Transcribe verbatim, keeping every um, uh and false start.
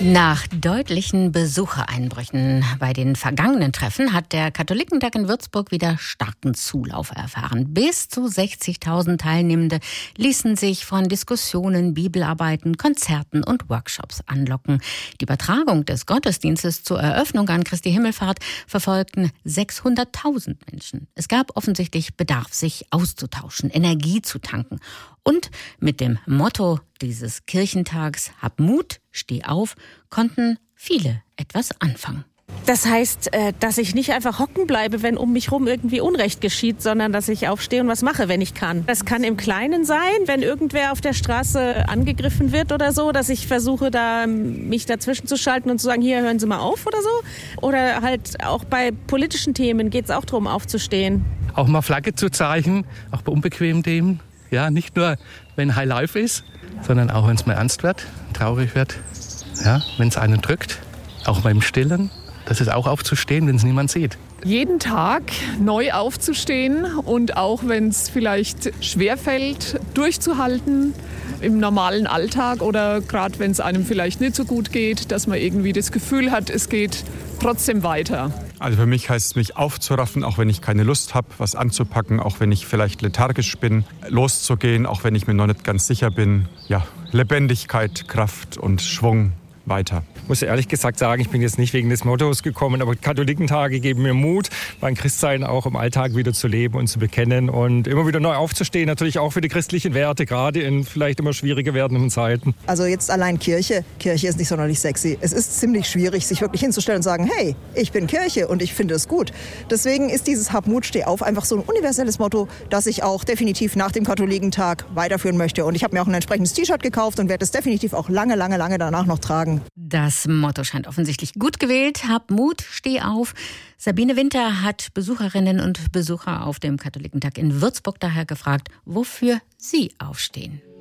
Nach deutlichen Besuchereinbrüchen bei den vergangenen Treffen hat der Katholikentag in Würzburg wieder starken Zulauf erfahren. Bis zu sechzigtausend Teilnehmende ließen sich von Diskussionen, Bibelarbeiten, Konzerten und Workshops anlocken. Die Übertragung des Gottesdienstes zur Eröffnung an Christi Himmelfahrt verfolgten sechshunderttausend Menschen. Es gab offensichtlich Bedarf, sich auszutauschen, Energie zu tanken. Und mit dem Motto dieses Kirchentags „Hab Mut, steh auf", konnten viele etwas anfangen. Das heißt, dass ich nicht einfach hocken bleibe, wenn um mich herum irgendwie Unrecht geschieht, sondern dass ich aufstehe und was mache, wenn ich kann. Das kann im Kleinen sein, wenn irgendwer auf der Straße angegriffen wird oder so, dass ich versuche, da mich dazwischen zu schalten und zu sagen, hier, hören Sie mal auf oder so. Oder halt auch bei politischen Themen geht es auch darum, aufzustehen. Auch mal Flagge zu zeigen, auch bei unbequemen Themen. Ja, nicht nur, wenn High Life ist, sondern auch, wenn es mal ernst wird, traurig wird. Ja, wenn es einen drückt, auch beim Stillen. Das ist auch aufzustehen, wenn es niemand sieht. Jeden Tag neu aufzustehen und auch wenn es vielleicht schwerfällt, durchzuhalten im normalen Alltag oder gerade wenn es einem vielleicht nicht so gut geht, dass man irgendwie das Gefühl hat, es geht trotzdem weiter. Also für mich heißt es, mich aufzuraffen, auch wenn ich keine Lust habe, was anzupacken, auch wenn ich vielleicht lethargisch bin, loszugehen, auch wenn ich mir noch nicht ganz sicher bin. Ja, Lebendigkeit, Kraft und Schwung weiter. Ich muss ehrlich gesagt sagen, ich bin jetzt nicht wegen des Mottos gekommen, aber Katholikentage geben mir Mut, mein Christsein auch im Alltag wieder zu leben und zu bekennen und immer wieder neu aufzustehen, natürlich auch für die christlichen Werte, gerade in vielleicht immer schwieriger werdenden Zeiten. Also jetzt allein Kirche, Kirche ist nicht sonderlich sexy. Es ist ziemlich schwierig, sich wirklich hinzustellen und sagen, hey, ich bin Kirche und ich finde es gut. Deswegen ist dieses Hab Mut, steh auf einfach so ein universelles Motto, das ich auch definitiv nach dem Katholikentag weiterführen möchte. Und ich habe mir auch ein entsprechendes T-Shirt gekauft und werde es definitiv auch lange, lange, lange danach noch tragen. Das Motto scheint offensichtlich gut gewählt. Hab Mut, steh auf. Sabine Winter hat Besucherinnen und Besucher auf dem Katholikentag in Würzburg daher gefragt, wofür sie aufstehen.